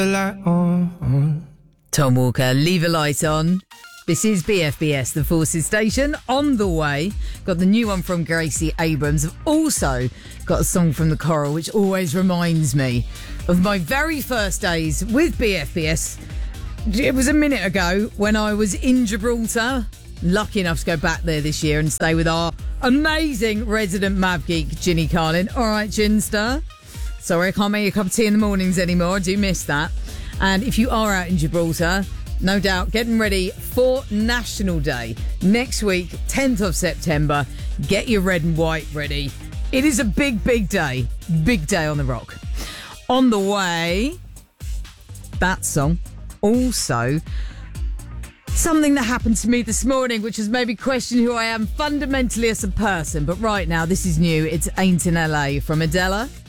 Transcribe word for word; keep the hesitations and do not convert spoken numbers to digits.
Tom Walker, Leave a Light On. This is B F B S, the Forces Station. On the way, got the new one from Gracie Abrams. I've also got a song from The Coral, which always reminds me of my very first days with B F B S. It was a minute ago when I was in Gibraltar. Lucky enough to go back there this year and stay with our amazing resident Mav geek, Ginny Carlin. All right, Ginster. Sorry, I can't make you a cup of tea in the mornings anymore. I do miss that. And if you are out in Gibraltar, no doubt, getting ready for National Day. Next week, tenth of September. Get your red and white ready. It is a big, big day. Big day on the rock. On the way, that song. Also, something that happened to me this morning, which has made me question who I am fundamentally as a person. But right now, this is new. It's Ain't in L A from Adela.